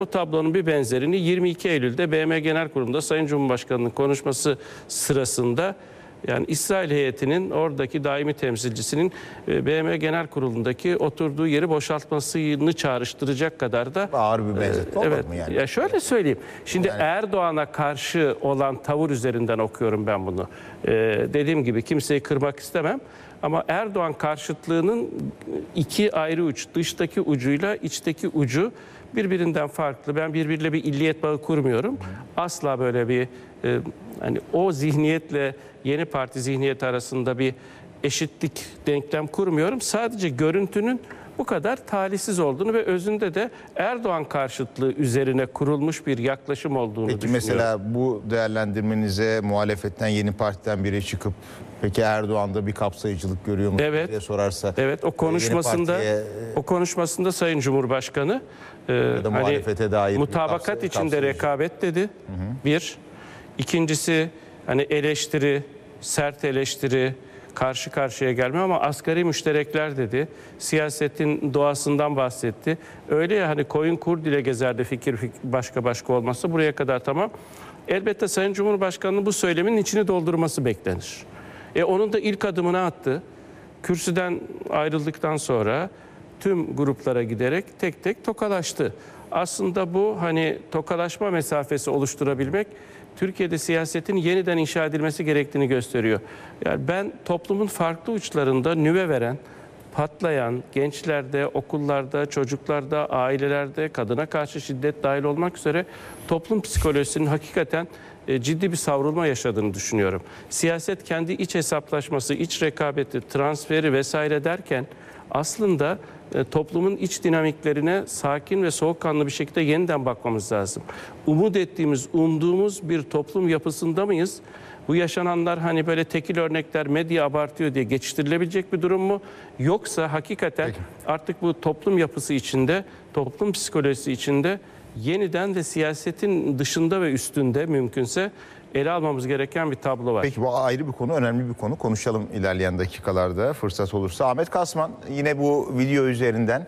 Bu tablonun bir benzerini 22 Eylül'de BM Genel Kurulu'nda Sayın Cumhurbaşkanı'nın konuşması sırasında, yani İsrail heyetinin oradaki daimi temsilcisinin BM Genel Kurulu'ndaki oturduğu yeri boşaltmasını çağrıştıracak kadar da ağır bir benzetme evet, mı yani? Ya şöyle söyleyeyim. Şimdi yani... Erdoğan'a karşı olan tavır üzerinden okuyorum ben bunu. Dediğim gibi kimseyi kırmak istemem. Ama Erdoğan karşıtlığının iki ayrı uç, dıştaki ucuyla içteki ucu birbirinden farklı. Ben birbiriyle bir illiyet bağı kurmuyorum. Asla böyle bir hani o zihniyetle yeni parti zihniyeti arasında bir eşitlik denklem kurmuyorum. Sadece görüntünün bu kadar talihsiz olduğunu ve özünde de Erdoğan karşıtlığı üzerine kurulmuş bir yaklaşım olduğunu düşünüyorum. Peki mesela bu değerlendirmenize muhalefetten, yeni partiden biri çıkıp peki Erdoğan'da bir kapsayıcılık görüyor mu diye sorarsa. Evet, o konuşmasında Sayın Cumhurbaşkanı muhalefete dair mutabakat içinde rekabet dedi. Bir. İkincisi hani eleştiri, sert eleştiri, karşı karşıya gelme ama asgari müşterekler dedi. Siyasetin doğasından bahsetti. Öyle ya, hani koyun kurd ile gezerdi fikir başka olmazsa, buraya kadar tamam. Elbette Sayın Cumhurbaşkanı'nın bu söylemin içini doldurması beklenir. Onun da ilk adımını attı. Kürsüden ayrıldıktan sonra tüm gruplara giderek tek tek tokalaştı. Aslında bu hani tokalaşma mesafesi oluşturabilmek Türkiye'de siyasetin yeniden inşa edilmesi gerektiğini gösteriyor. Yani ben toplumun farklı uçlarında nüve veren, patlayan, gençlerde, okullarda, çocuklarda, ailelerde, kadına karşı şiddet dahil olmak üzere toplum psikolojisinin hakikaten ciddi bir savrulma yaşadığını düşünüyorum. Siyaset kendi iç hesaplaşması, iç rekabeti, transferi vesaire derken aslında toplumun iç dinamiklerine sakin ve soğukkanlı bir şekilde yeniden bakmamız lazım. Umduğumuz bir toplum yapısında mıyız? Bu yaşananlar hani böyle tekil örnekler, medya abartıyor diye geçiştirilebilecek bir durum mu? Yoksa hakikaten artık bu toplum yapısı içinde, toplum psikolojisi içinde yeniden de siyasetin dışında ve üstünde mümkünse ele almamız gereken bir tablo var. Peki bu ayrı bir konu, önemli bir konu. Konuşalım ilerleyen dakikalarda fırsat olursa. Ahmet Kasman yine bu video üzerinden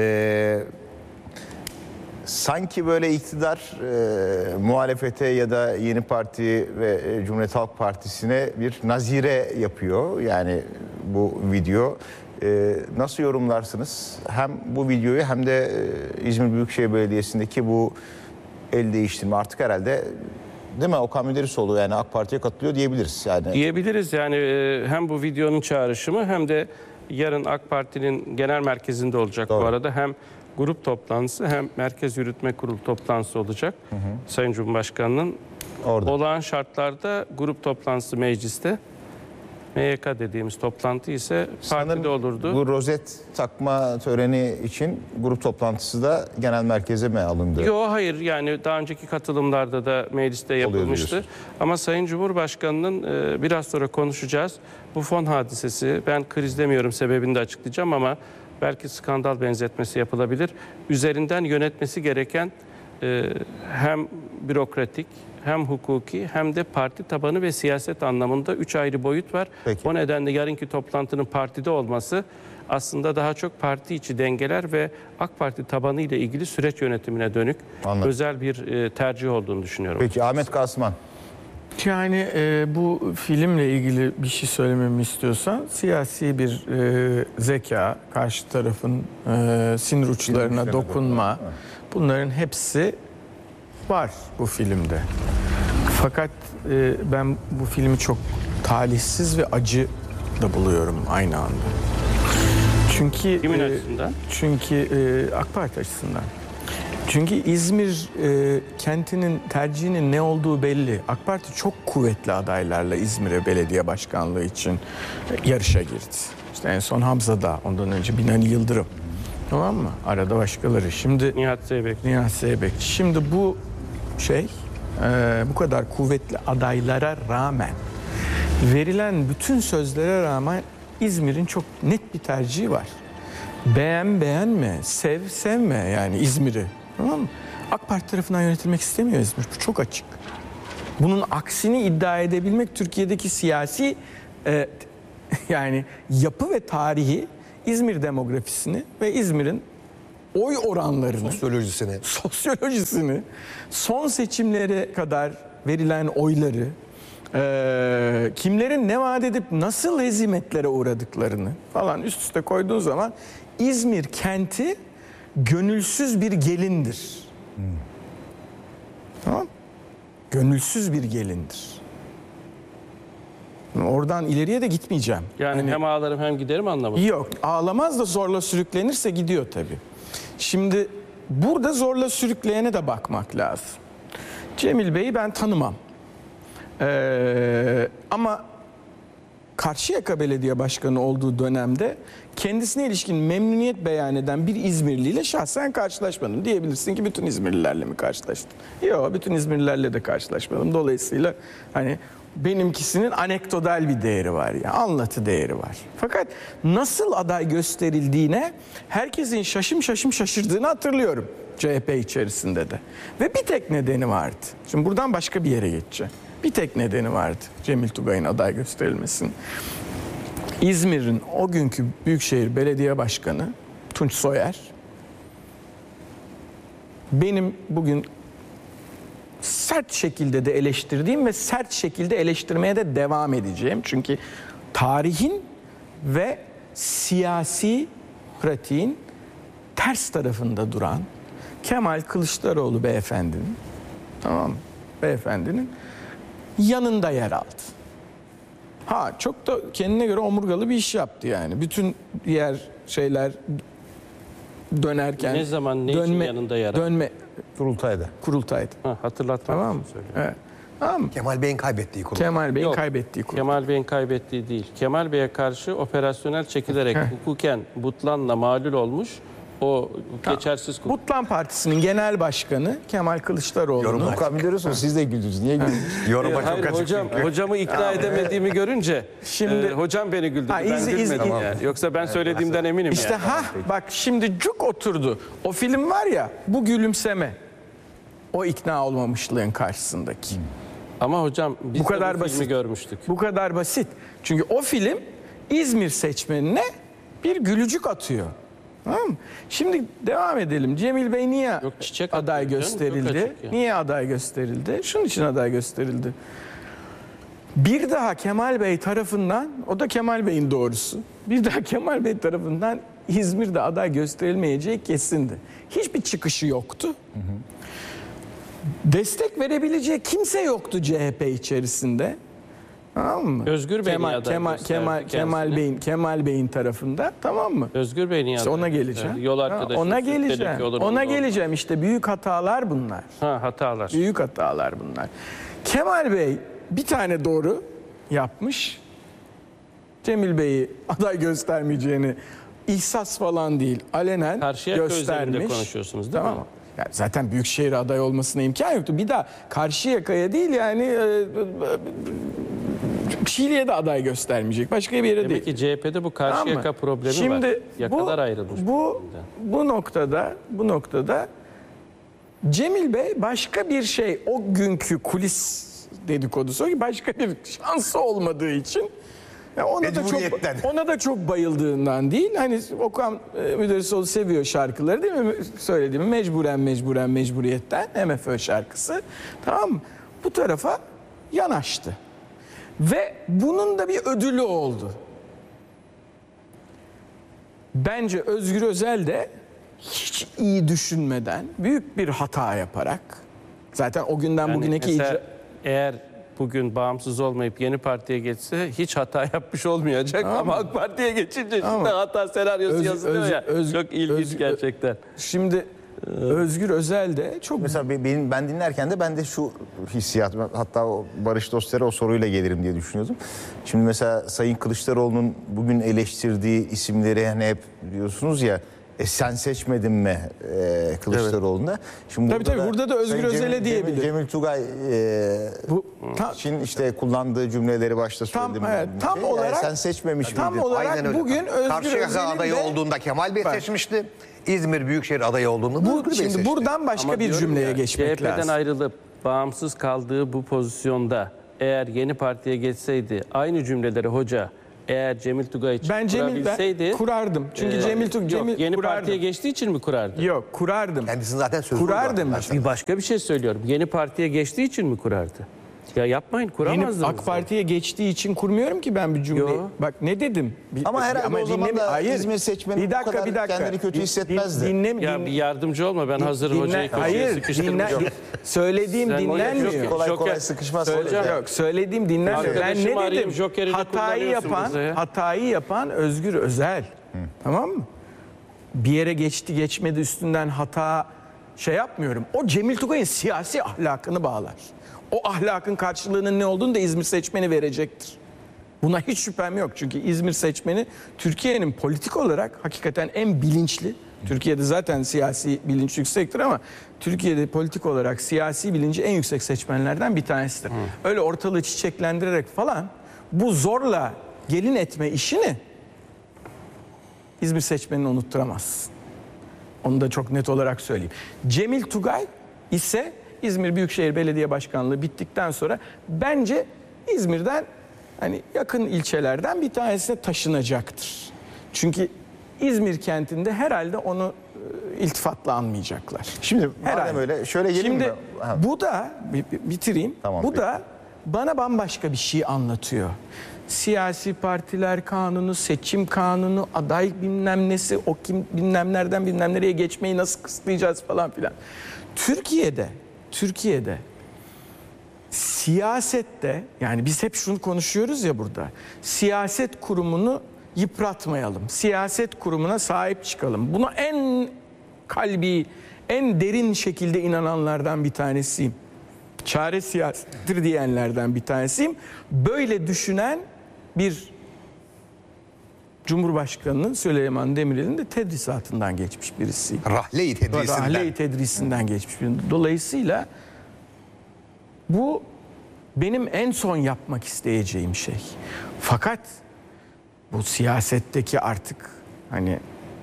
sanki böyle iktidar muhalefete ya da Yeni Parti ve Cumhuriyet Halk Partisi'ne bir nazire yapıyor. Yani bu video. Nasıl yorumlarsınız? Hem bu videoyu hem de İzmir Büyükşehir Belediyesi'ndeki bu el değiştirme artık herhalde, değil mi? Okan Müderrisoğlu yani AK Parti'ye katılıyor diyebiliriz yani. Diyebiliriz yani, hem bu videonun çağrışımı hem de yarın AK Parti'nin genel merkezinde olacak. Doğru. Bu arada hem grup toplantısı hem Merkez Yürütme Kurulu toplantısı olacak. Sayın Cumhurbaşkanı'nın olağan şartlarda grup toplantısı mecliste. MYK dediğimiz toplantı ise partide olurdu. Bu rozet takma töreni için grup toplantısı da genel merkeze mi alındı? Yok, hayır, yani daha önceki katılımlarda da mecliste yapılmıştı. Ama Sayın Cumhurbaşkanı'nın biraz sonra konuşacağız. Bu fon hadisesi, ben kriz demiyorum, sebebini de açıklayacağım ama belki skandal benzetmesi yapılabilir. Üzerinden yönetmesi gereken hem bürokratik, hem hukuki hem de parti tabanı ve siyaset anlamında 3 ayrı boyut var. Peki. O nedenle yarınki toplantının partide olması aslında daha çok parti içi dengeler ve AK Parti tabanı ile ilgili süreç yönetimine dönük özel bir tercih olduğunu düşünüyorum. Peki Ahmet Kasman. Yani bu filmle ilgili bir şey söylememi istiyorsan, siyasi bir zeka, karşı tarafın sinir uçlarına dokunma, bunların hepsi var bu filmde. Fakat ben bu filmi çok talihsiz ve acı da buluyorum aynı anda. Çünkü kimin açısından? Çünkü AK Parti açısından. Çünkü İzmir kentinin tercihinin ne olduğu belli. AK Parti çok kuvvetli adaylarla İzmir'e belediye başkanlığı için yarışa girdi. İşte en son Hamza'da, ondan önce Binali Yıldırım. Tamam mı? Arada başkaları. Şimdi Nihat Zeybek. Şimdi bu bu kadar kuvvetli adaylara rağmen, verilen bütün sözlere rağmen İzmir'in çok net bir tercihi var. Beğenme, sevme yani İzmir'i. Tamam mı? AK Parti tarafından yönetilmek istemiyor İzmir. Bu çok açık. Bunun aksini iddia edebilmek Türkiye'deki siyasi yani yapı ve tarihi, İzmir demografisini ve İzmir'in oy oranlarını, Sosyolojisini. son seçimlere kadar verilen oyları, kimlerin ne vaat edip nasıl hezimetlere uğradıklarını falan üst üste koyduğun zaman İzmir kenti gönülsüz bir gelindir. Tamam? Gönülsüz bir gelindir. Oradan ileriye de gitmeyeceğim. Yani hem ağlarım hem giderim anlamadım. Yok, ağlamaz da zorla sürüklenirse gidiyor tabii. Şimdi burada zorla sürükleyene de bakmak lazım. Cemil Bey'i ben tanımam. Ama Karşıyaka Belediye Başkanı olduğu dönemde kendisine ilişkin memnuniyet beyan eden bir İzmirliyle şahsen karşılaşmadım. Diyebilirsin ki bütün İzmirlilerle mi karşılaştın? Yok, bütün İzmirlilerle de karşılaşmadım. Dolayısıyla hani benimkisinin anekdotal bir değeri var ya, anlatı değeri var. Fakat nasıl aday gösterildiğine herkesin şaşım şaşırdığını hatırlıyorum CHP içerisinde de. Ve bir tek nedeni vardı. Şimdi buradan başka bir yere geçeceğim. Bir tek nedeni vardı Cemil Tugay'ın aday gösterilmesinin. İzmir'in o günkü Büyükşehir Belediye Başkanı Tunç Soyer, benim bugün sert şekilde de eleştirdiğim ve sert şekilde eleştirmeye de devam edeceğim. Çünkü tarihin ve siyasi pratiğin ters tarafında duran Kemal Kılıçdaroğlu beyefendinin, tamam mı? Beyefendinin yanında yer aldı. Ha, çok da kendine göre omurgalı bir iş yaptı yani. Bütün diğer şeyler dönerken Ne zaman, ne için yanında yer aldı? Kurultayda. Ha, hatırlatmak Tamam mı? için söylüyorum. Evet. Tamam mı? Kemal Bey'in kaybettiği konu. Kemal Bey'in Yok, kaybettiği konu. Kemal Bey'in kaybettiği değil. Kemal Bey'e karşı operasyonel çekilerek hukuken Butlan'la mağlul olmuş. O geçersiz hukuk. Butlan Partisi'nin genel başkanı Kemal Kılıçdaroğlu'nun Biliyorsunuz siz de güldünüz. Niye güldünüz? Yoruma Hayır, çok açık. hocamı ikna edemediğimi görünce Şimdi- hocam beni güldürdü. Ha, Ben gülmedim tamam. yani. Yoksa ben söylediğimden eminim İşte yani. bak şimdi cuk oturdu. O film var ya, bu gülümseme. O ikna olmamışlığın karşısındaki. Ama hocam biz Bu kadar de bu filmi basit. görmüştük. Bu kadar basit. Çünkü o film İzmir seçmenine bir gülücük atıyor. Tamam mı? Şimdi devam edelim. Cemil Bey niye Yok, çiçek aday atıyor canım, çok gösterildi? açık ya. Niye aday gösterildi? Şunun için aday gösterildi. Bir daha Kemal Bey tarafından, o da Kemal Bey'in doğrusu, bir daha Kemal Bey tarafından İzmir'de aday gösterilmeyeceği kesindi. Hiçbir çıkışı yoktu. Destek verebileceği kimse yoktu CHP içerisinde. Tamam mı? Özgür Bey niye aday gösterdi kendisini? Kemal Bey'in tarafında, tamam mı? Özgür Bey niye İşte aday ona gösterdi? geleceğim. Yol arkadaşı. Ona üstelik geleceğim. olur, Ona olur. geleceğim. İşte büyük hatalar bunlar. Ha, hatalar. Büyük hatalar bunlar. Kemal Bey bir tane doğru yapmış. Cemil Bey'i aday göstermeyeceğini ihsas falan değil, alenen Karşıyaka göstermiş. özelinde konuşuyorsunuz değil Tamam mi? mı? Yani zaten Büyükşehir aday olmasına imkan yoktu. Bir daha Karşıyaka'ya değil yani Şili'ye de aday göstermeyecek. Başka bir yere Demek değil. ki CHP'de bu Karşıyaka Tamam mı? problemi Şimdi var. Yakalar ayrılmış. bu noktada Cemil Bey başka bir şey, o günkü kulis dedikodusu başka bir şansı olmadığı için Mecburiyetten. ona da çok bayıldığından değil. Hani Okan Müderrisoğlu seviyor şarkıları değil mi? Söylediğimi mecburiyetten MFÖ şarkısı. Tamam mı? Bu tarafa yanaştı. Ve bunun da bir ödülü oldu. Bence Özgür Özel de hiç iyi düşünmeden büyük bir hata yaparak, zaten o günden Yani bugünkü mesela eğer bugün bağımsız olmayıp yeni partiye geçse hiç hata yapmış olmayacak ama AK Parti'ye geçince şimdi hata senaryosu yazılıyor ya. Çok ilginç gerçekten. Şimdi Özgür Özel de çok Mesela ben dinlerken de ben de şu hissiyat, hatta o Barış Dostlar'a o soruyla gelirim diye düşünüyordum. Şimdi mesela Sayın Kılıçdaroğlu'nun bugün eleştirdiği isimleri hani hep diyorsunuz ya, sen seçmedin mi Kılıçdaroğlu'na? Şimdi Tabii, burada da Özgür Sayın Özel'e diyebilir. Cemil Tugay bu için işte kullandığı cümleleri başta söyledim. tam Yani olarak sen seçmemiş tam miydin? olarak Aynen öyle. bugün Özgür Karşıyaka Özel'in adayı de olduğunda Kemal Bey Bak. seçmişti. İzmir Büyükşehir adayı olduğunda da Özgür Bey şimdi seçti. buradan başka Ama bir diyorum cümleye ya, geçmek CHP'den lazım. ayrılıp bağımsız kaldığı bu pozisyonda eğer yeni partiye geçseydi aynı cümleleri hoca eğer Cemil Tugay için Ben kurabilseydi... kurardım. Çünkü Cemil yeni kurardım. partiye geçtiği için mi kurardı? Yok, kurardım. Kendisini zaten sözlü Kurardım. Bir başka bir şey söylüyorum. Yeni partiye geçtiği için mi kurardı? Ya yapmayın, Benim kuramazdınız. AK Parti'ye geçtiği için kurmuyorum ki ben bir cümleyi. Yo. Bak ne dedim? Ama herhalde o zaman da Hayır. İzmir seçmeni bu kadar kendini kötü hissetmezdi. Ya bir yardımcı olma, ben hazır hocayı köşeye Hayır, sıkıştırmayacağım. söylediğim Sen dinlenmiyor. Kolay kolay Joker- sıkışmaz. Yok, söylediğim dinlenmiyor. Ben Arkadaşım ne arayayım, dedim? Joker'i de kullanıyorsun bize ya. Hatayı yapan Özgür Özel. Tamam mı? Bir yere geçti geçmedi üstünden hata şey yapmıyorum. O Cemil Tugay'ın siyasi ahlakını bağlar. O ahlakın karşılığının ne olduğunu da İzmir seçmeni verecektir. Buna hiç şüphem yok. Çünkü İzmir seçmeni Türkiye'nin politik olarak hakikaten en bilinçli. Türkiye'de zaten siyasi bilinç yüksektir ama Türkiye'de politik olarak siyasi bilinci en yüksek seçmenlerden bir tanesidir. Öyle ortalığı çiçeklendirerek falan bu zorla gelin etme işini İzmir seçmenini unutturamaz. Onu da çok net olarak söyleyeyim. Cemil Tugay ise İzmir Büyükşehir Belediye Başkanlığı bittikten sonra bence İzmir'den hani yakın ilçelerden bir tanesine taşınacaktır. Çünkü İzmir kentinde herhalde onu iltifatla anmayacaklar. Şimdi Herhalde. madem öyle şöyle gelin Şimdi mi? Ha. bu da bitireyim. Tamam, bu peki. da bana bambaşka bir şey anlatıyor. Siyasi partiler kanunu, seçim kanunu, aday bilmem nesi, o kim bilmemlerden bilmem nereye geçmeyi nasıl kısıtlayacağız falan filan. Türkiye'de siyasette, yani biz hep şunu konuşuyoruz ya burada. Siyaset kurumunu yıpratmayalım. Siyaset kurumuna sahip çıkalım. Buna en kalbi, en derin şekilde inananlardan bir tanesiyim. Çare siyasettir diyenlerden bir tanesiyim. Böyle düşünen bir Cumhurbaşkanı'nın, Süleyman Demirel'in de tedrisatından geçmiş birisiyim. Rahle-i tedrisinden. Rahle-i tedrisinden geçmiş birisi. Dolayısıyla bu benim en son yapmak isteyeceğim şey. Fakat bu siyasetteki artık hani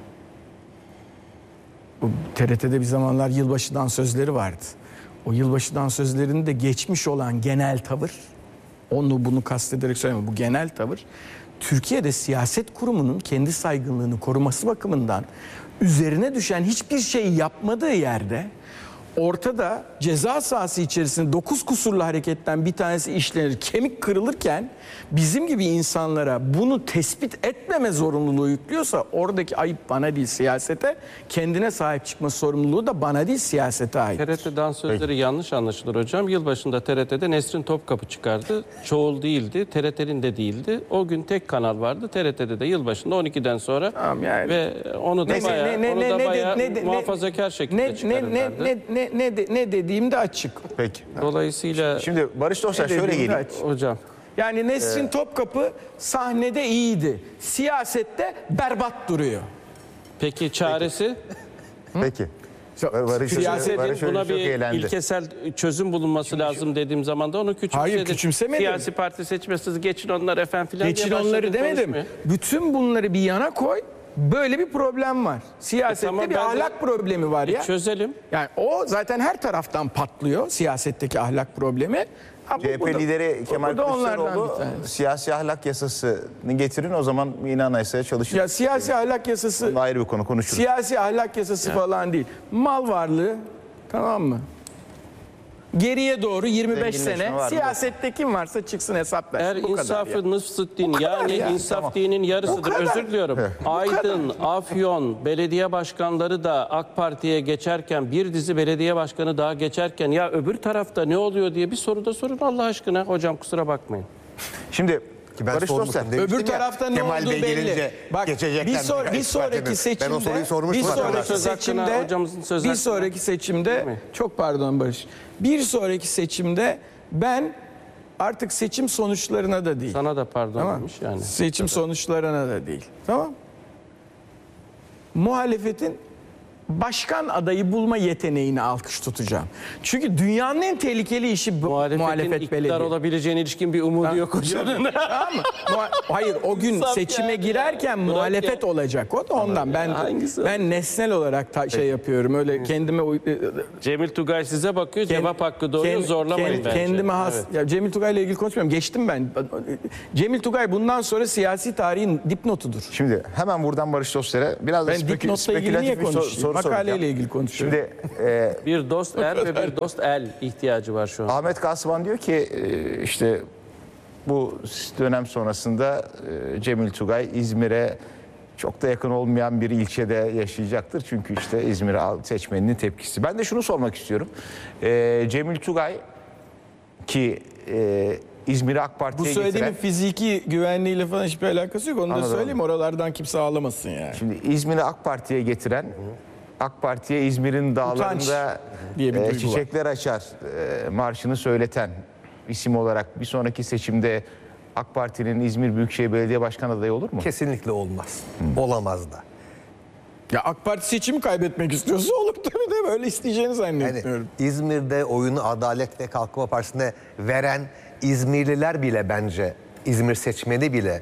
bu TRT'de bir zamanlar yılbaşı dansözleri vardı. O yılbaşı dansözlerinde geçmiş olan genel tavır, onu bunu kastederek söylemiyorum, bu genel tavır Türkiye'de siyaset kurumunun kendi saygınlığını koruması bakımından üzerine düşen hiçbir şey yapmadığı yerde ortada ceza sahası içerisinde 9 kusurlu hareketten bir tanesi işlenir, kemik kırılırken bizim gibi insanlara bunu tespit etmeme zorunluluğu yüklüyorsa oradaki ayıp bana değil siyasete, kendine sahip çıkma sorumluluğu da bana değil siyasete ait. TRT dansözleri yanlış anlaşılır hocam. Yılbaşında TRT'de Nesrin Topkapı çıkardı. Çoğul değildi, TRT'nin de değildi. O gün tek kanal vardı. TRT'de de yılbaşında 12'den sonra Tamam yani. ve onu da bayağı muhafazakar şekilde çıkarırlardı. Ne dediğim de açık. Peki. Dolayısıyla Şimdi Barış Dostlar şöyle Dediğim de geleyim. açık. hocam Yani Nesrin Topkapı sahnede iyiydi. Siyasette berbat duruyor. peki çaresi? Peki. Barış Siyasetin şöyle buna çok bir eğlendi. ilkesel çözüm bulunması lazım dediğim zaman da onu küçümsedim. Hayır, küçümsemedim. Siyasi parti seçmesiz geçin onlar efendim filan Geçin diye onları başladın demedim. konuşmaya. Bütün bunları bir yana koy. Böyle bir problem var. Siyasette tamam, bir ben de- ahlak problemi var ya. Çözelim. Yani o zaten her taraftan patlıyor, siyasetteki ahlak problemi. Ha, bu CHP da- lideri Kemal bu da onlardan Kılıçdaroğlu bir tanesi. siyasi ahlak yasasını getirin o zaman yine anayasaya çalışır. Ya siyasi ahlak yasası, Bu ayrı bir konu konuşuruz. siyasi ahlak yasası falan değil. Mal varlığı, tamam mı? Geriye doğru 25 Zenginleşme sene var mı? siyasette kim varsa çıksın hesap versin. Eğer Bu kadar insafı ya. nısfı din Bu kadar yani ya. insaf Tamam. dinin yarısıdır. Bu kadar. Özür diliyorum. Aydın, Afyon belediye başkanları da AK Parti'ye geçerken bir dizi belediye başkanı daha geçerken ya öbür tarafta ne oluyor diye bir soru da sorun Allah aşkına. Hocam kusura bakmayın. Şimdi Ki ben Barış sormuştum Dostlar. demiştim Öbür ya, tarafta ne Kemal olduğu Bey belli. gelince Bak geçecekler bir mi? sonraki seçimde, Ben o soruyu sormuştum. bir sonraki Söz hakkına, seçimde, hocamızın söz bir hakkına. sonraki seçimde, Değil mi? çok pardon Barış, bir sonraki seçimde ben artık seçim sonuçlarına da değil. Sana da pardon Tamam. demiş yani. Seçim sonuçlarına da değil. Tamam. Muhalefetin başkan adayı bulma yeteneğini alkış tutacağım. Çünkü dünyanın en tehlikeli işi bu muhalefet iktidar belediye. olabileceğine ilişkin bir umudu yok hocanın. Tamam mı? Hayır, o gün İnsaf seçime yani. girerken Bırak muhalefet ya. olacak. O da ondan. Ben nesnel olarak şey yapıyorum. Öyle kendime Cemil Tugay size bakıyor, cevap hakkı doğuyor, zorlamayın bence. kendime has. Evet. Ya Cemil Tugay'la ilgili konuşmuyorum. Geçtim ben. Cemil Tugay bundan sonra siyasi tarihin dipnotudur. Şimdi hemen buradan Barış Dostlar'a biraz da Ben dipnotla ilgili niye konuşayım? Makaleyle ilgili konuşuyorum. Şimdi Bir dost er ve bir dost el ihtiyacı var şu an. Ahmet Kasman diyor ki işte bu dönem sonrasında Cemil Tugay İzmir'e çok da yakın olmayan bir ilçede yaşayacaktır. Çünkü işte İzmir seçmeninin tepkisi. Ben de şunu sormak istiyorum. Cemil Tugay ki İzmir'e AK Bu Parti'ye söylediğimin getiren... fiziki güvenliğiyle falan hiçbir alakası yok. Onu da Anladım. söyleyeyim. Oralardan kimse ağlamasın yani. Şimdi İzmir'i AK Parti'ye getiren, AK Parti'ye İzmir'in dağlarında diye bir duygu var. çiçekler açar marşını söyleten isim olarak bir sonraki seçimde AK Parti'nin İzmir Büyükşehir Belediye Başkan adayı olur mu? Kesinlikle olmaz. Olamaz da. Ya AK Parti seçimi kaybetmek istiyorsa olur tabii de böyle isteyeceğini Yani zannetmiyorum. İzmir'de oyunu Adalet ve Kalkınma Partisi'ne veren İzmirliler bile bence, İzmir seçmeni bile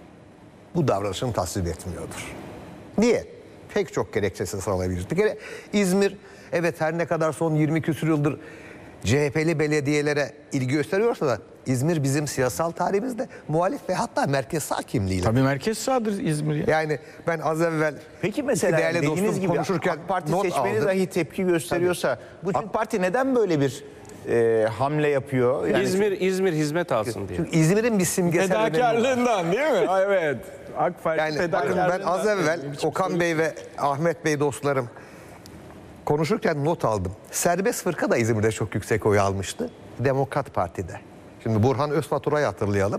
bu davranışını tasvip etmiyordur. Niye? Pek çok gerekçesi sağlayabiliriz. Bir kere İzmir, evet her ne kadar son 20 küsur yıldır CHP'li belediyelere ilgi gösteriyorsa da İzmir bizim siyasal tarihimizde muhalif ve hatta merkez sağ kimliğiyle. Tabii merkez sağdır İzmir ya. Yani ben az evvel Peki mesela değerli dediğiniz dostum gibi konuşurken AK Parti not seçmeni aldım. dahi tepki gösteriyorsa AK Parti neden böyle bir hamle yapıyor? Yani İzmir hizmet alsın diye. Çünkü İzmir'in bir simgesel önemi var. Fedakarlığından değil mi? Ay, evet. AK Parti Yani bakın fedakarlığından. ben az evvel Okan Bey ve Ahmet Bey dostlarım konuşurken not aldım. Serbest Fırka da İzmir'de çok yüksek oy almıştı. Demokrat Parti'de. Şimdi Burhan Özfatura'yı hatırlayalım.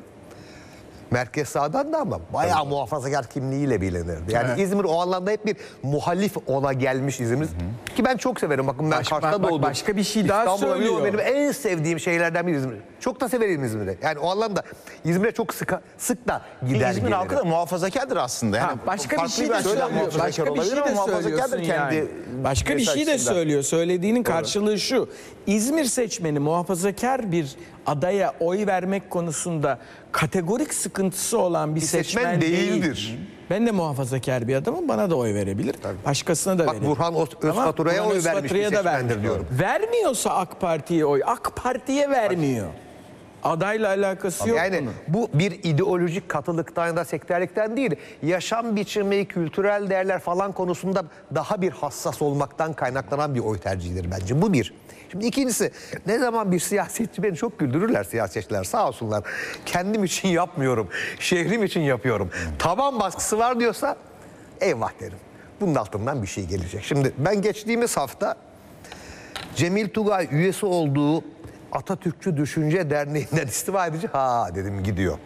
Merkez sağdan da ama bayağı muhafazakar kimliğiyle bilinirdi. Yani Evet. İzmir o anlamda hep bir muhalif ona gelmiş İzmir. Ki ben çok severim. Bakın ben Kars'ta doğdum. başka bir şey daha İstanbul'a söylüyor. benim en sevdiğim şeylerden biri İzmir. Çok da severim İzmir'i. Yani o anlamda İzmir'e çok sık da gider İzmir gelirim. halkı da muhafazakardır aslında. Yani Başka bir farklı şey de açıdan söylüyor. muhafazakar Başka bir olabilir şey ama de muhafazakardır söylüyorsun kendi yani. Başka bir şey de açısından. söylüyor. Söylediğinin karşılığı şu. İzmir seçmeni muhafazakar bir adaya oy vermek konusunda kategorik sıkıntısı olan bir seçmen değildir. Ben de muhafazakar bir adamım. Bana da oy verebilir. Başkasına da Bak verir. Burhan Özfatura'ya Burhan oy vermiş bir Özfatura'ya da seçmendir vermiş. diyorum. Vermiyorsa AK Parti'ye oy. AK Parti'ye vermiyor. Adayla alakası yok Yani bunun. bu bir ideolojik katılıktan ya da sektörlükten değil, yaşam biçimi, kültürel değerler falan konusunda daha bir hassas olmaktan kaynaklanan bir oy tercihidir bence. Bu bir. Şimdi ikincisi, ne zaman bir siyasetçi beni çok güldürürler siyasetçiler sağ olsunlar. Kendim için yapmıyorum, şehrim için yapıyorum. Taban baskısı var diyorsa eyvah derim. Bunun altından bir şey gelecek. Şimdi ben geçtiğimiz hafta Cemil Tugay üyesi olduğu Atatürkçü Düşünce Derneği'nden istifa edici dedim gidiyor.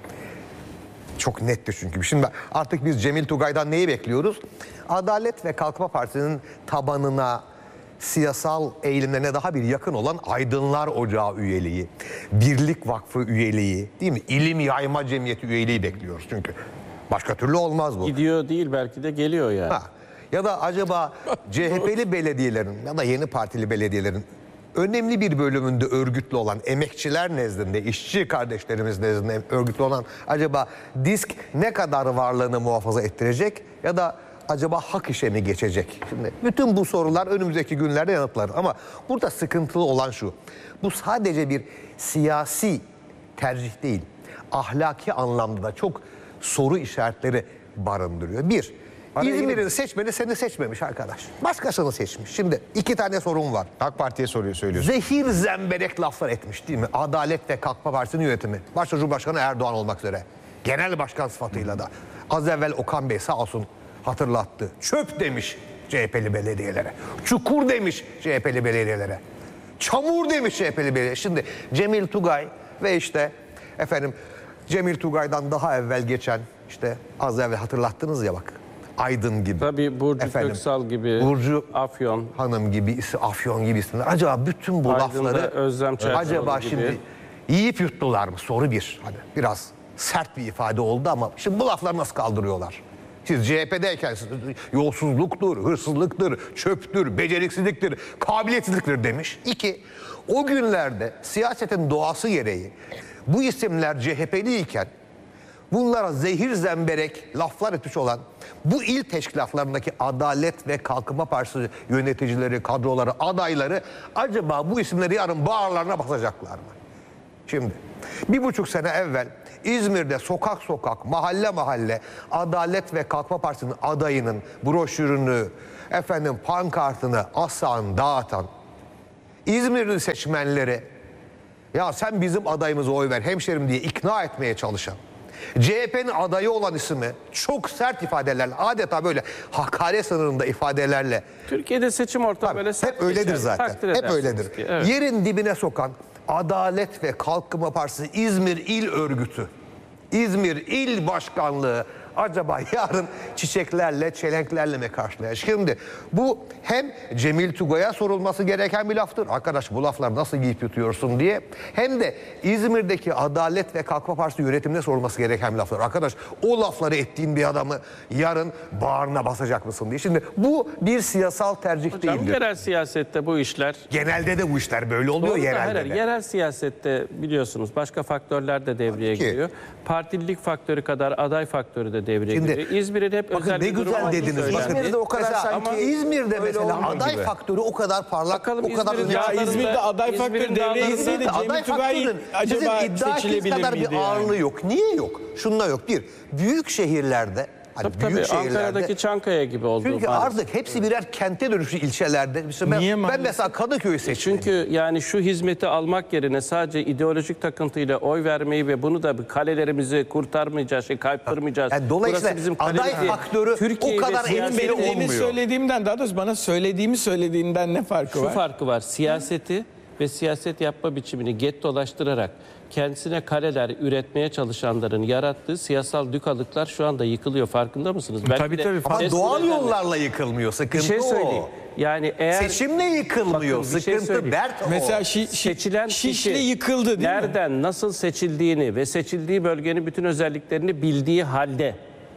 Çok netti çünkü. Şimdi artık biz Cemil Tugay'dan neyi bekliyoruz? Adalet ve Kalkınma Partisi'nin tabanına, siyasal eğilimlerine daha bir yakın olan Aydınlar Ocağı üyeliği, Birlik Vakfı üyeliği, değil mi? İlim Yayma Cemiyeti üyeliği bekliyoruz çünkü. Başka türlü olmaz bu. Gidiyor değil belki de geliyor yani. Ya da acaba CHP'li belediyelerin ya da yeni partili belediyelerin önemli bir bölümünde örgütlü olan emekçiler nezdinde, işçi kardeşlerimiz nezdinde örgütlü olan acaba DİSK ne kadar varlığını muhafaza ettirecek ya da acaba hak işe mi geçecek? Şimdi bütün bu sorular önümüzdeki günlerde yanıtlanır ama burada sıkıntılı olan şu. Bu sadece bir siyasi tercih değil. Ahlaki anlamda da çok soru işaretleri barındırıyor. Bir, İzmir'in seçmeni seni seçmemiş arkadaş. Başkasını seçmiş. Şimdi iki tane sorun var. AK Parti'ye söylüyorsun. Zehir zemberek laflar etmiş değil mi? Adalet ve Kalkınma Partisi'nin yönetimi. Başta Cumhurbaşkanı Erdoğan olmak üzere. Genel başkan sıfatıyla da. Az evvel Okan Bey sağ olsun hatırlattı. Çöp demiş CHP'li belediyelere. Çukur demiş CHP'li belediyelere. Çamur demiş CHP'li belediyelere. Şimdi Cemil Tugay ve işte efendim Cemil Tugay'dan daha evvel geçen işte az evvel hatırlattınız ya bak. Aydın gibi. Tabii Burcu Köksal gibi, Burcu Afyon Hanım gibi, Afyon gibi isimler. Acaba bütün bu Aydın'da lafları Özlem Çerçoğlu acaba gibi. şimdi yiyip yuttular mı? Soru bir. Hani biraz sert bir ifade oldu ama şimdi bu lafları nasıl kaldırıyorlar? Siz CHP'deyken yolsuzluktur, hırsızlıktır, çöptür, beceriksizliktir, kabiliyetsizliktir demiş. 2. O günlerde siyasetin doğası gereği bu isimler CHP'liyken bunlara zehir zemberek laflar etmiş olan bu il teşkilatlarındaki Adalet ve Kalkınma Partisi yöneticileri, kadroları, adayları acaba bu isimleri yarın bağırlarına basacaklar mı? Şimdi 1,5 sene evvel İzmir'de sokak sokak, mahalle mahalle Adalet ve Kalkınma Partisi'nin adayının broşürünü, pankartını asan, dağıtan İzmirli seçmenleri ya sen bizim adayımıza oy ver hemşerim diye ikna etmeye çalışan, CHP'nin adayı olan ismi çok sert ifadelerle, adeta böyle hakaret sınırında ifadelerle, Türkiye'de seçim ortamı böyle sert hep öyledir geçer, zaten. takdir Hep edersiniz öyledir. ki, evet. Yerin dibine sokan Adalet ve Kalkınma Partisi İzmir İl Örgütü, İzmir İl Başkanlığı acaba yarın çiçeklerle, çelenklerle mi karşılayacak? Şimdi bu hem Cemil Tugay'a sorulması gereken bir laftır. Arkadaş bu laflar nasıl giyip yutuyorsun diye. Hem de İzmir'deki Adalet ve Kalkınma Partisi yönetimine sorulması gereken bir laftır. Arkadaş o lafları ettiğin bir adamı yarın bağrına basacak mısın diye. Şimdi bu bir siyasal tercih Hocam, değildir. yerel siyasette bu işler... Genelde de bu işler böyle oluyor, Doğru da yerelde hayır, de. yerel siyasette biliyorsunuz başka faktörler de devreye Tabii ki. giriyor. Partililik faktörü kadar aday faktörü de devreye Şimdi, giriyor. İzmir'in hep bakın özel ne bir durum güzel olduğu dediniz. söylendi. İzmir'de o kadar Mesela sanki ama İzmir'de öyle mesela olmuyor aday gibi. faktörü o kadar parlak, Bakalım o kadar İzmir'in Ya dağlarında- İzmir'de aday İzmir'in faktörü devreye dağlarında- girseydi İzmir'de Cemil Tugay sizin acaba iddia ettiğiniz seçilebilir kadar bir miydi yani? ağırlığı yok. Niye yok? Şununla yok. Bir, büyük şehirlerde, hani Tabii, büyük tabii, Ankara'daki Çankaya gibi oldu. çünkü maalesef. artık hepsi birer kente dönüşü ilçelerde. Mesela Niye ben maalesef? mesela Kadıköy'ü seçtim. Çünkü yani şu hizmeti almak yerine sadece ideolojik takıntıyla oy vermeyi ve bunu da kalelerimizi kurtarmayacağız, kaptırmayacağız. Yani dolayısıyla Burası bizim aday kalemiz diye. faktörü Türkiye'de o kadar siyaseti- etkili Benim olmuyor. söylediğimden, daha doğrusu bana söylediğinden ne farkı Şu var? farkı var. Siyaseti ve siyaset yapma biçimini gettolaştırarak kendisine kaleler üretmeye çalışanların yarattığı siyasal dükalıklar şu anda yıkılıyor. Farkında mısınız? Belki Tabii, de tabii. Ama ses doğal nedenle- yollarla yıkılmıyor. Bir Sıkıntı şey söyleyeyim. o. Yani eğer Seçimle yıkılmıyor. Bakın, bir şey Sıkıntı, söyleyeyim. dert o. Mesela seçilen Şişli kişi yıkıldı değil mi? nereden, nasıl seçildiğini ve seçildiği bölgenin bütün özelliklerini bildiği halde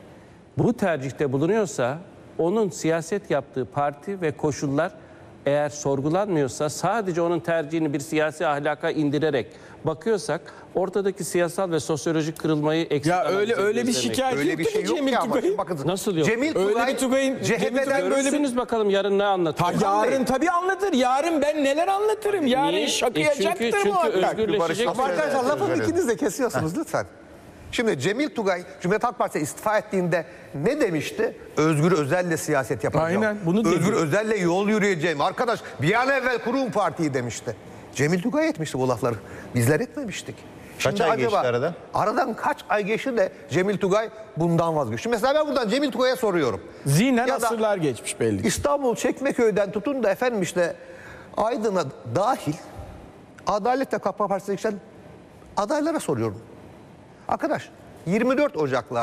bu tercihte bulunuyorsa onun siyaset yaptığı parti ve koşullar eğer sorgulanmıyorsa, sadece onun tercihini bir siyasi ahlaka indirerek bakıyorsak ortadaki siyasal ve sosyolojik kırılmayı eksik Ya analiz öyle bir ediyoruz demek. şikayet Öyle bir yoktu şey ki yok Cemil ya. Ama Tugay'ın. bakın, Nasıl yok? Cemil Öyle Tugay, bir Tugay'ın- CHP'den böyle bir... Görürsünüz bakalım yarın ne anlatıyor. Yarın tabii anlatır. Yarın ben neler anlatırım. Yarın Niye? şakıyacaktır Çünkü muhakkak. özgürleşecek. Ama arkadaşlar lafımı Özür dilerim. ikiniz de kesiyorsunuz lütfen. Şimdi Cemil Tugay Cumhuriyet Halk Partisi istifa ettiğinde ne demişti? Özgür Özel'le siyaset yapacağım. Aynen, bunu dedi. Özgür Özel'le yol yürüyeceğim. Arkadaş bir an evvel kurun partiyi demişti. Cemil Tugay etmişti bu lafları. Bizler etmemiştik. Kaç ay geçti aradan? Aradan kaç ay geçti de Cemil Tugay bundan vazgeçti. Mesela ben buradan Cemil Tugay'a soruyorum. Zihnen Ya da asırlar geçmiş belli. İstanbul Çekmeköy'den tutun da efendim işte Aydın'a dahil Adalet ve Kalkınma Partisi'ne geçen adaylara soruyorum. Arkadaş 24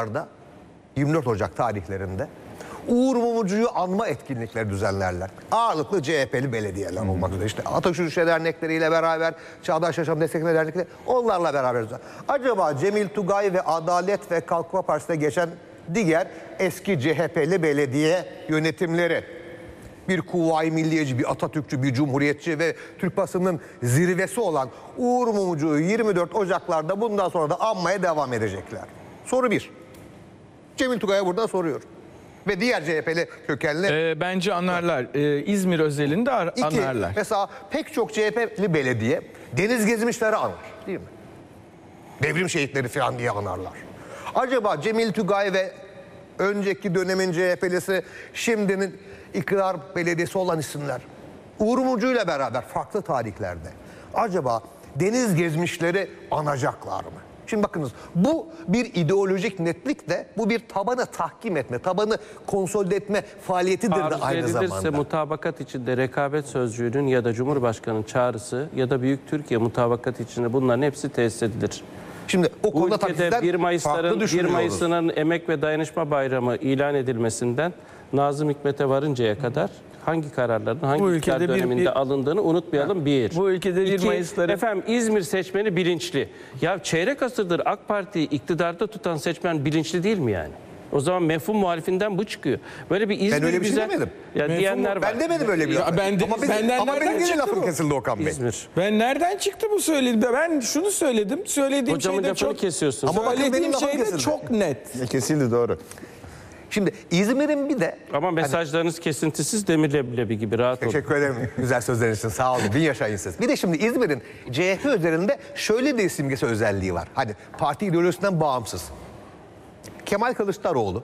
Ocak tarihlerinde Uğur Mumcu'yu anma etkinlikleri düzenlerler. Ağırlıklı CHP'li belediyeler olmak üzere. İşte Atatürk Ülke Dernekleriyle beraber, Çağdaş Yaşam Destekleme Dernekleri onlarla beraber. Acaba Cemil Tugay ve Adalet ve Kalkınma Partisi'ne geçen diğer eski CHP'li belediye yönetimleri, bir Kuvayi Milliyeci, bir Atatürkçü, bir Cumhuriyetçi ve Türk basının zirvesi olan Uğur Mumcu'yu 24 Ocaklar'da bundan sonra da anmaya devam edecekler. Soru 1. Cemil Tugay'a buradan soruyorum. Ve diğer CHP'li kökenli. Bence anarlar. İzmir özelinde 2. anarlar. Mesela pek çok CHP'li belediye deniz gezmişleri anar. Değil mi? Devrim şehitleri falan diye anarlar. Acaba Cemil Tugay ve önceki dönemin CHP'lisi, şimdinin iktidar belediyesi olan isimler Uğur Mumcu ile beraber farklı tarihlerde acaba deniz gezmişleri anacaklar mı? Şimdi bakınız, bu bir ideolojik netlikle, bu bir tabanı tahkim etme, tabanı konsolide etme faaliyetidir de Arzu aynı edilirse zamanda. mutabakat içinde rekabet sözcüğünün ya da Cumhurbaşkanı'nın çağrısı ya da Büyük Türkiye mutabakat içinde bunların hepsi tesis edilir. Şimdi o Bu konuda tabii ülkede sizden 1 farklı Mayıs'ların 1 düşünüyoruz. Mayıs'ının Emek ve Dayanışma Bayramı ilan edilmesinden Nazım Hikmet'e varıncaya kadar hangi kararların hangi Bu iktidar ülkede döneminde alındığını unutmayalım bir. Bu ülkede 1 İki, Mayıs'ları... efendim İzmir seçmeni bilinçli. Ya çeyrek asırdır AK Parti'yi iktidarda tutan seçmen bilinçli değil mi yani? O zaman mefhum muhalifinden bu çıkıyor. Böyle bir İzmir Ben öyle bir şey güzel... demedim. Ya diyenler var. Ben demedim öyle bir laf. benden Ama benim nereden yine çıktı lafım bu? kesildi Okan Bey. İzmir. Ben nereden çıktı bu söylediğim? Ben şunu söyledim. Söylediğim Hocamın şey de lafını çok kesiyorsun. Ama bakın benim söylediğim lafım şey de kesildi. çok net. Kesildi, doğru. Şimdi İzmir'in bir de Ama mesajlarınız kesintisiz, demir leblebi gibi, rahat olun. teşekkür ederim güzel sözleriniz için, sağ olun, bin yaşayın siz. Bir de şimdi İzmir'in CHP üzerinde şöyle bir simgesi özelliği var. Hadi parti ideolojisinden bağımsız. Kemal Kılıçdaroğlu,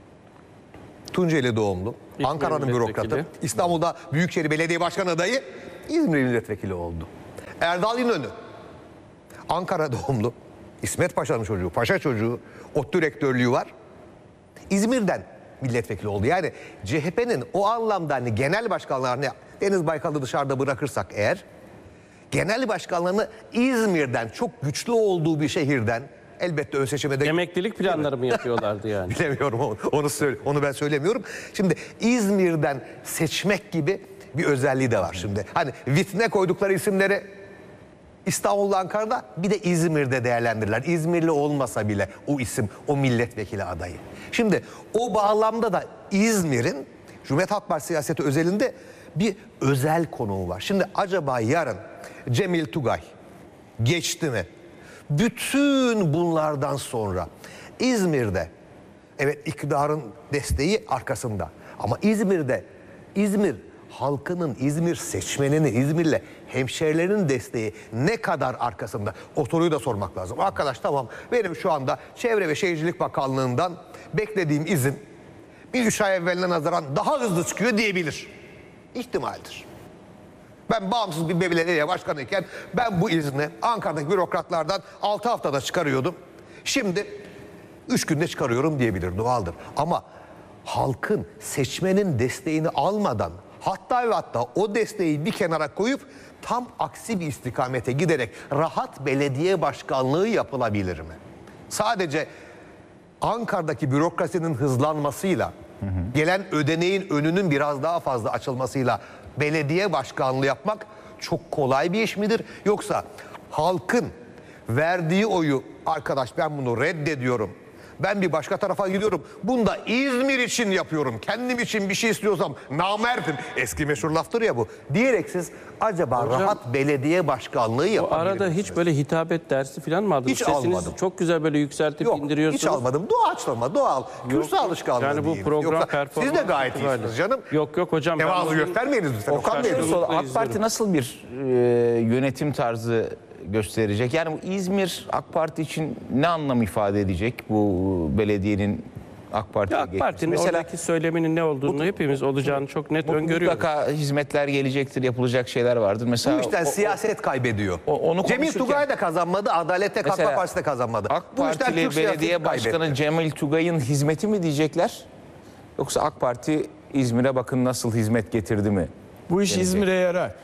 Tunceli doğumlu, İzmir Ankara'nın milletvekili. bürokratı, İstanbul'da Büyükşehir Belediye Başkanı adayı, İzmir milletvekili oldu. Erdal İnönü, Ankara doğumlu, İsmet Paşa'nın çocuğu, paşa çocuğu, ODTÜ rektörlüğü var. İzmir'den milletvekili oldu. Yani CHP'nin o anlamda hani genel başkanlarını, Deniz Baykal'ı dışarıda bırakırsak eğer, genel başkanlarını İzmir'den, çok güçlü olduğu bir şehirden, elbette ön seçime de Emeklilik planları mı yapıyorlardı yani? bilemiyorum, onu ben söylemiyorum. Şimdi İzmir'den seçmek gibi bir özelliği de var şimdi. Hani vitrine koydukları isimleri İstanbul'da, Ankara'da, bir de İzmir'de değerlendirirler. İzmirli olmasa bile o isim, o milletvekili adayı. Şimdi o bağlamda da İzmir'in Cumhuriyet Halk Partisi siyaseti özelinde bir özel konumu var. Şimdi acaba yarın Cemil Tugay geçti mi? Bütün bunlardan sonra İzmir'de, evet iktidarın desteği arkasında, ama İzmir'de İzmir halkının, İzmir seçmeninin, İzmir'le hemşehrilerinin desteği ne kadar arkasında? O soruyu da sormak lazım. Arkadaş tamam, benim şu anda Çevre ve Şehircilik Bakanlığı'ndan beklediğim izin bir 3 ay evveline nazaran daha hızlı çıkıyor diyebilir. İhtimaldir. Ben bağımsız bir belediye başkanıyken ben bu izni Ankara'daki bürokratlardan 6 haftada çıkarıyordum. Şimdi 3 günde çıkarıyorum diyebilir, doğaldır. Ama halkın, seçmenin desteğini almadan, hatta ve hatta o desteği bir kenara koyup tam aksi bir istikamete giderek rahat belediye başkanlığı yapılabilir mi? Sadece Ankara'daki bürokrasinin hızlanmasıyla, gelen ödeneğin önünün biraz daha fazla açılmasıyla belediye başkanlığı yapmak çok kolay bir iş midir? Yoksa halkın verdiği oyu, arkadaş ben bunu reddediyorum, ben bir başka tarafa gidiyorum, bunu da İzmir için yapıyorum, kendim için bir şey istiyorsam namerdim, eski meşhur laftır ya bu, diyerek siz acaba Hocam, rahat belediye başkanlığı O yapabilir arada misiniz? hiç böyle hitabet dersi falan mı aldınız? Hiç Sesinizi almadım. çok güzel böyle yükseltip Yok, indiriyorsunuz. hiç almadım. Doğaçlama, doğal. Kürsü alışkanlığı Yani bu diyeyim. program Yoksa performansı siz de gayet itibariyle. iyisiniz canım. Yok hocam. ben Tevazu bunu- göstermeyiniz lütfen. Okan Bey. Karşılıklı AK Parti izlerim. nasıl bir yönetim tarzı gösterecek? Yani bu İzmir AK Parti için ne anlam ifade edecek bu belediyenin AK Parti'ye Ya AK geçmesi? Parti'nin Mesela oradaki söyleminin ne olduğunu hepimiz olacağını çok net öngörüyoruz. mutlaka hizmetler gelecektir, yapılacak şeyler vardır. Mesela Bu işten siyaset kaybediyor. onu Cemil konuşurken- Tugay da kazanmadı, Adalette Kalkınma Mesela Partisi de kazanmadı. AK Bu işten Partili Türk siyaseti belediye başkanı kaybetti. Cemil Tugay'ın hizmeti mi diyecekler? Yoksa AK Parti İzmir'e bakın nasıl hizmet getirdi mi? Bu iş İzmir'e yarar.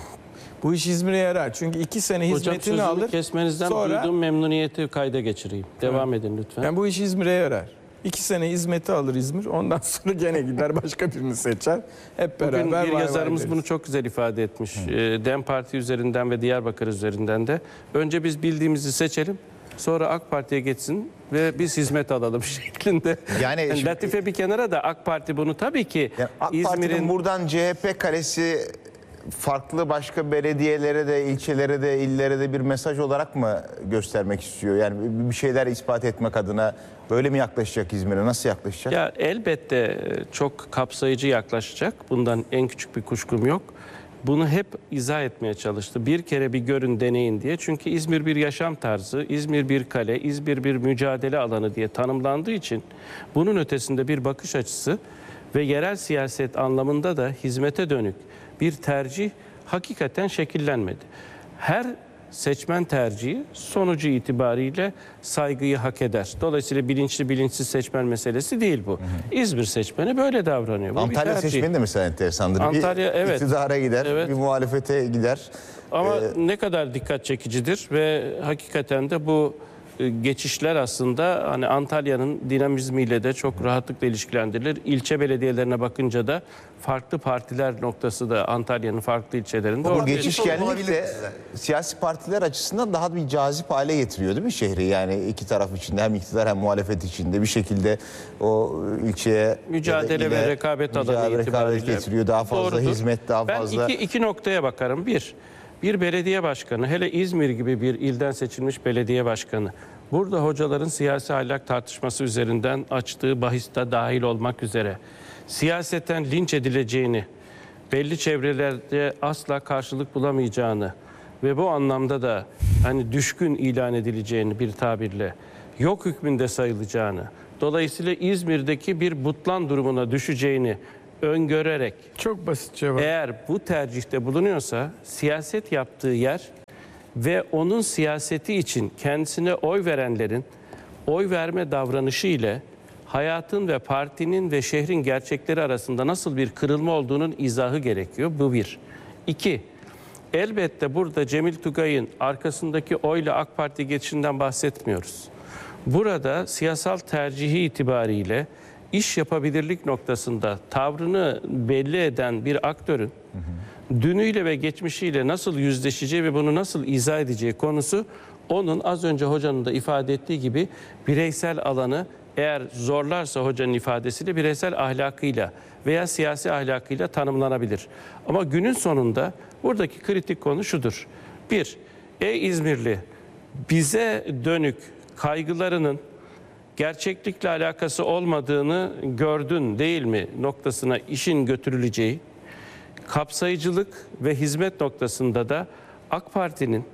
Bu iş İzmir'e yarar. Çünkü 2 sene Hocam hizmetini sözünü alır. kesmenizden sonra duyduğum memnuniyeti kayda geçireyim. Devam edin lütfen. yani bu iş İzmir'e yarar. 2 sene hizmeti alır İzmir. Ondan sonra gene gider başka birini seçer. Hep beraber Bugün vay bir vay yazarımız deriz. bunu çok güzel ifade etmiş. DEM Parti üzerinden ve Diyarbakır üzerinden de. Önce biz bildiğimizi seçelim. Sonra AK Parti'ye geçsin ve biz hizmet alalım şeklinde. Yani şimdi- latife bir kenara da AK Parti bunu tabii ki Yani AK Parti'nin İzmir'in buradan CHP karesi farklı başka belediyelere de, ilçelere de, illere de bir mesaj olarak mı göstermek istiyor? Yani bir şeyler ispat etmek adına böyle mi yaklaşacak İzmir'e? Nasıl yaklaşacak? ya elbette çok kapsayıcı yaklaşacak. Bundan en küçük bir kuşkum yok. Bunu hep izah etmeye çalıştı. Bir kere bir görün, deneyin diye. Çünkü İzmir bir yaşam tarzı, İzmir bir kale, İzmir bir mücadele alanı diye tanımlandığı için bunun ötesinde bir bakış açısı ve yerel siyaset anlamında da hizmete dönük bir tercih hakikaten şekillenmedi. Her seçmen tercihi sonucu itibariyle saygıyı hak eder. Dolayısıyla bilinçli bilinçsiz seçmen meselesi değil bu. İzmir seçmeni böyle davranıyor. Bu bir Antalya tercih. seçmeni de mesela enteresandır. Antalya, bir evet. iktidara gider, Evet. bir muhalefete gider. Ama ne kadar dikkat çekicidir ve hakikaten de bu geçişler aslında hani Antalya'nın dinamizmiyle de çok rahatlıkla ilişkilendirilir. İlçe belediyelerine bakınca da farklı partiler noktası da Antalya'nın farklı ilçelerinde. Bu ortaya geçişkenlik olabilir de size. siyasi partiler açısından daha bir cazip hale getiriyor değil mi şehri? Yani iki taraf içinde hem iktidar hem muhalefet içinde bir şekilde o ilçeye mücadele ve rekabet alanı itibariyle getiriyor. Daha fazla doğrudur. hizmet, daha fazla. Ben iki noktaya bakarım. Bir belediye başkanı, hele İzmir gibi bir ilden seçilmiş belediye başkanı, burada hocaların siyasi ahlak tartışması üzerinden açtığı bahiste dahil olmak üzere siyaseten linç edileceğini, belli çevrelerde asla karşılık bulamayacağını ve bu anlamda da hani düşkün ilan edileceğini bir tabirle yok hükmünde sayılacağını, dolayısıyla İzmir'deki bir butlan durumuna düşeceğini öngörerek Çok basit cevap. eğer bu tercihte bulunuyorsa siyaset yaptığı yer ve onun siyaseti için kendisine oy verenlerin oy verme davranışı ile hayatın ve partinin ve şehrin gerçekleri arasında nasıl bir kırılma olduğunun izahı gerekiyor. Bu bir. İki, elbette burada Cemil Tugay'ın arkasındaki oyla AK Parti geçişinden bahsetmiyoruz. Burada siyasal tercihi itibariyle iş yapabilirlik noktasında tavrını belli eden bir aktörün dünüyle ve geçmişiyle nasıl yüzleşeceği ve bunu nasıl izah edeceği konusu onun az önce hocanın da ifade ettiği gibi bireysel alanı eğer zorlarsa hocanın ifadesiyle bireysel ahlakıyla veya siyasi ahlakıyla tanımlanabilir. Ama günün sonunda buradaki kritik konu şudur. Bir, ey İzmirli, bize dönük kaygılarının gerçeklikle alakası olmadığını gördün değil mi noktasına işin götürüleceği, kapsayıcılık ve hizmet noktasında da AK Parti'nin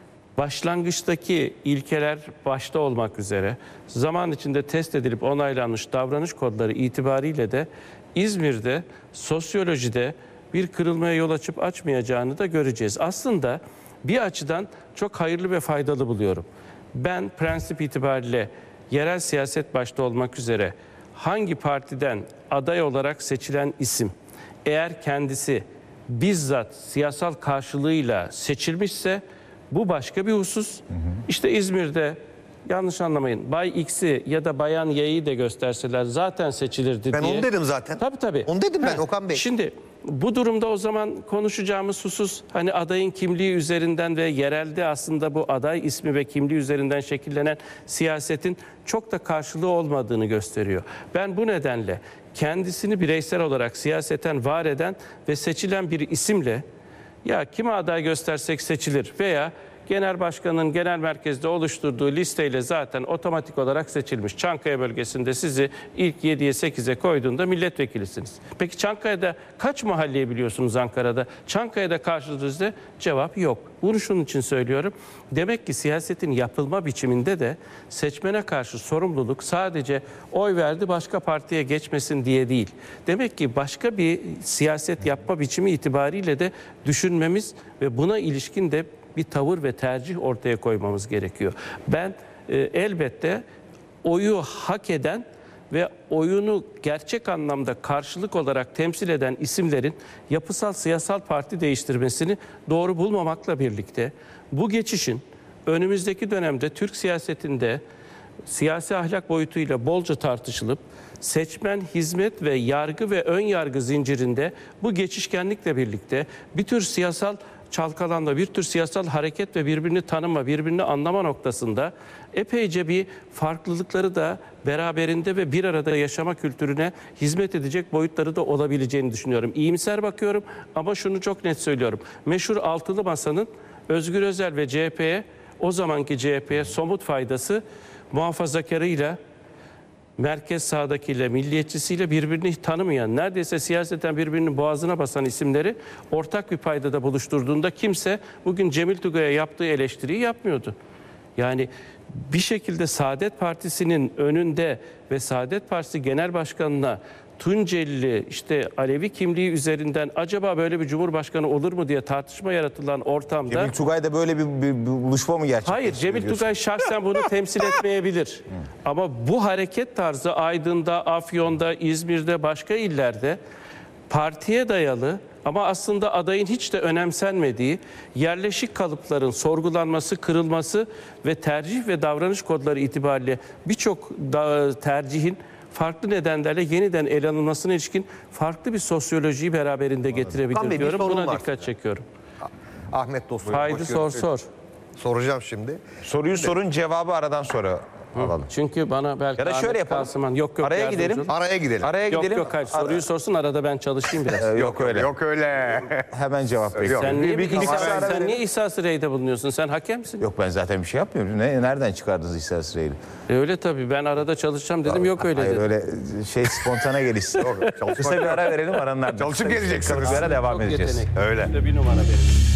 başlangıçtaki ilkeler başta olmak üzere zaman içinde test edilip onaylanmış davranış kodları itibariyle de İzmir'de sosyolojide bir kırılmaya yol açıp açmayacağını da göreceğiz. Aslında bir açıdan çok hayırlı ve faydalı buluyorum. Ben prensip itibariyle yerel siyaset başta olmak üzere hangi partiden aday olarak seçilen isim eğer kendisi bizzat siyasal karşılığıyla seçilmişse bu başka bir husus. İşte İzmir'de yanlış anlamayın Bay X'i ya da Bayan Y'yi de gösterseler zaten seçilirdi Ben diye. onu dedim zaten. Tabii. Onu dedim ben Okan Bey. Şimdi bu durumda o zaman konuşacağımız husus hani adayın kimliği üzerinden ve yerelde aslında bu aday ismi ve kimliği üzerinden şekillenen siyasetin çok da karşılığı olmadığını gösteriyor. Ben bu nedenle kendisini bireysel olarak siyaseten var eden ve seçilen bir isimle ya kime aday göstersek seçilir veya genel başkanın genel merkezde oluşturduğu listeyle zaten otomatik olarak seçilmiş. Çankaya bölgesinde sizi ilk 7'ye 8'e koyduğunda milletvekilisiniz. Peki Çankaya'da kaç mahalleyi biliyorsunuz Ankara'da? Çankaya'da karşınızda cevap yok. Bunu şunun için söylüyorum. Demek ki siyasetin yapılma biçiminde de seçmene karşı sorumluluk sadece oy verdi başka partiye geçmesin diye değil. Demek ki başka bir siyaset yapma biçimi itibariyle de düşünmemiz ve buna ilişkin de bir tavır ve tercih ortaya koymamız gerekiyor. Ben elbette oyu hak eden ve oyunu gerçek anlamda karşılık olarak temsil eden isimlerin yapısal siyasal parti değiştirmesini doğru bulmamakla birlikte bu geçişin önümüzdeki dönemde Türk siyasetinde siyasi ahlak boyutuyla bolca tartışılıp seçmen, hizmet ve yargı ve ön yargı zincirinde bu geçişkenlikle birlikte bir tür siyasal çalkalanma, bir tür siyasal hareket ve birbirini tanıma, birbirini anlama noktasında epeyce bir farklılıkları da beraberinde ve bir arada yaşama kültürüne hizmet edecek boyutları da olabileceğini düşünüyorum. İyimser bakıyorum ama şunu çok net söylüyorum. Meşhur altılı masanın Özgür Özel ve CHP'ye, o zamanki CHP'ye somut faydası muhafazakarıyla, merkez sağdakiyle, milliyetçisiyle birbirini tanımayan, neredeyse siyaseten birbirinin boğazına basan isimleri ortak bir paydada buluşturduğunda kimse bugün Cemil Tugay'a yaptığı eleştiriyi yapmıyordu. Yani bir şekilde Saadet Partisi'nin önünde ve Saadet Partisi Genel Başkanı'na Tunceli işte Alevi kimliği üzerinden acaba böyle bir cumhurbaşkanı olur mu diye tartışma yaratılan ortamda... Cemil Tugay'da böyle bir buluşma mı gerçekleştiriyor? Hayır, Cemil Tugay şahsen bunu temsil etmeyebilir. Ama bu hareket tarzı Aydın'da, Afyon'da, İzmir'de, başka illerde partiye dayalı Ama aslında adayın hiç de önemsenmediği yerleşik kalıpların sorgulanması, kırılması ve tercih ve davranış kodları itibariyle birçok tercihin farklı nedenlerle yeniden ele alınmasına ilişkin farklı bir sosyolojiyi beraberinde getirebilir Okan Bey, bir diyorum. sorun Buna var dikkat size. çekiyorum. Ahmet Dostum. Haydi sor. Soracağım şimdi. Soruyu sorun, cevabı aradan sonra alalım. Çünkü bana belki Ya da şöyle Ahmet yapalım. Kasıman yok Araya yardımcı gidelim. olur. Araya gidelim. Araya Yok gidelim. yok hayır soruyu sorsun arada ben çalışayım biraz. Yok öyle. Yok öyle. Hemen cevap bekliyorum. Sen niye, Bir iki saat ara sen verelim. niye ihsas reyde bulunuyorsun? Sen hakemsin. Yok, ben zaten bir şey yapmıyorum. Nereden çıkardınız İhsan Sıray'ı? Öyle tabii ben arada çalışacağım dedim yok öyle Hayır, dedim. öyle spontane gelişsin. Kısa bir ara verelim, aranın ardından. Çalışıp geleceksiniz. Kısa bir ara devam Çok edeceğiz. yetenekli. Öyle. Bir numara benim.